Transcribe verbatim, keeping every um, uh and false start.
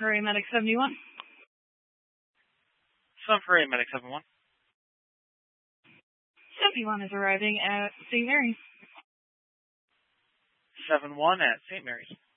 for a Medic seventy-one. Sun for a Medic seventy-one. seventy-one is arriving at Saint Mary's. seven one at Saint Mary's.